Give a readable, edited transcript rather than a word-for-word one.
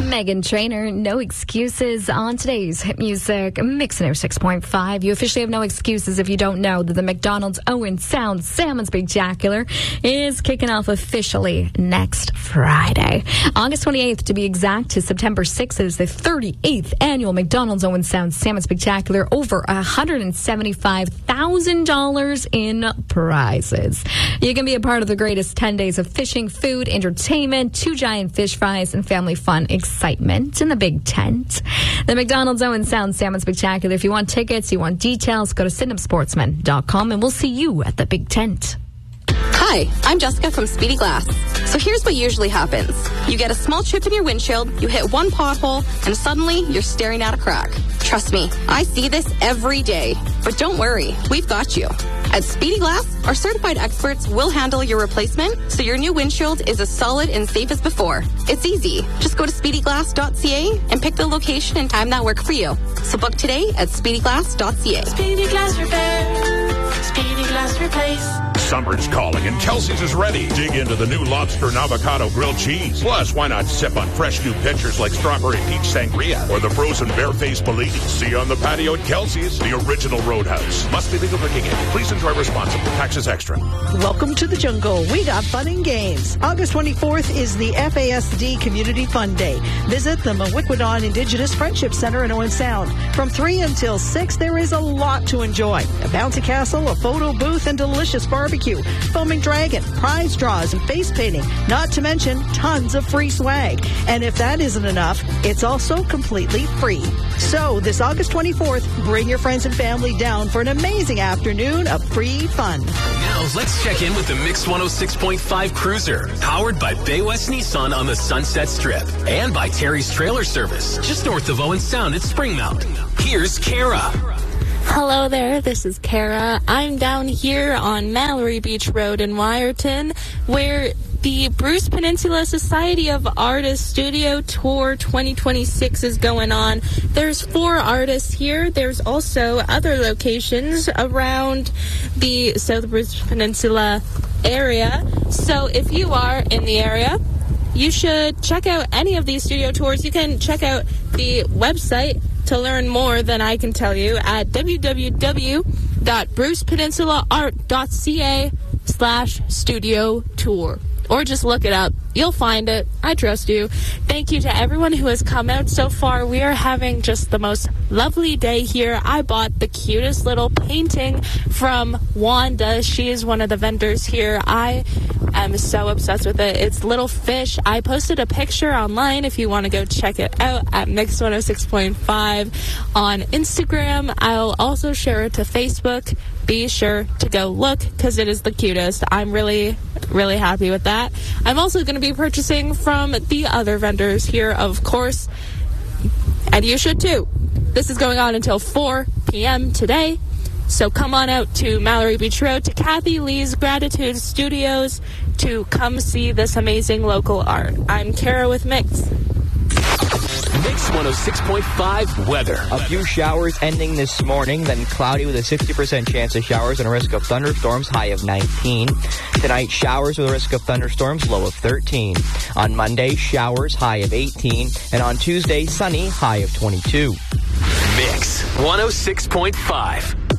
Meghan Trainor, no excuses on today's hit music Mix 106.5. You officially have no excuses if you don't know that the McDonald's Owen Sound Salmon Spectacular is kicking off officially next Friday. August 28th, to be exact, to September 6th is the 38th annual McDonald's Owen Sound Salmon Spectacular. Over $175,000 in prizes. You can be a part of the greatest 10 days of fishing, food, entertainment, 2 giant fish fries, and family fun excitement in the big tent. The McDonald's Owen Sound Salmon Spectacular. If you want tickets, you want details, go to SydenhamSportsman.com and we'll see you at the big tent. Hi, I'm Jessica from Speedy Glass. So here's what usually happens. You get a small chip in your windshield, you hit one pothole, and suddenly you're staring at a crack. Trust me, I see this every day. But don't worry, we've got you. At Speedy Glass, our certified experts will handle your replacement so your new windshield is as solid and safe as before. It's easy. Just go to speedyglass.ca and pick the location and time that work for you. So book today at speedyglass.ca. Speedy Glass Repair. Speedy Glass Replace. Summer's calling and Kelsey's is ready. Dig into the new lobster and avocado grilled cheese. Plus, why not sip on fresh new pitchers like strawberry peach sangria or the frozen barefaced Bellini? See you on the patio at Kelsey's, the original Roadhouse. Must be legal drinking age. Please enjoy responsibly. Taxes extra. Welcome to the jungle. We got fun and games. August 24th is the FASD Community Fun Day. Visit the Mawikwadon Indigenous Friendship Center in Owen Sound. From 3 until 6, there is a lot to enjoy. A bouncy castle, a photo booth, and delicious barbecue. Foaming dragon, prize draws, and face painting. Not to mention tons of free swag. And if that isn't enough, it's also completely free. So this August 24th, bring your friends and family down for an amazing afternoon of free fun. Now let's check in with the Mix 106.5 Cruiser, powered by Bay West Nissan on the Sunset Strip and by Terry's Trailer Service, just north of Owen Sound at Springmount. Here's Kara. Hello there, this is Kara. I'm down here on Mallory Beach Road in Wyerton, where the Bruce Peninsula Society of Artists Studio Tour 2026 is going on. There's 4 artists here. There's also other locations around the South Bruce Peninsula area. So if you are in the area, you should check out any of these studio tours. You can check out the website to learn more than I can tell you at www.brucepeninsulaart.ca/studio tour. Or just look it up. You'll find it. I trust you. Thank you to everyone who has come out so far. We are having just the most lovely day here. I bought the cutest little painting from Wanda. She is one of the vendors here. I am so obsessed with it. It's little fish. I posted a picture online if you want to go check it out at Mix 106.5 on Instagram. I'll also share it to Facebook. Be sure to go look because it is the cutest. I'm really, really happy with that. I'm also going to be purchasing from the other vendors here, of course, and you should too. This is going on until 4 p.m. today, so come on out to Mallory Beach Road to Kathy Lee's Gratitude Studios to come see this amazing local art. I'm Kara with Mix. Mix 106.5 weather. A few showers ending this morning, then cloudy with a 60% chance of showers and a risk of thunderstorms, high of 19. Tonight, showers with a risk of thunderstorms, low of 13. On Monday, showers, high of 18. And on Tuesday, sunny, high of 22. Mix 106.5.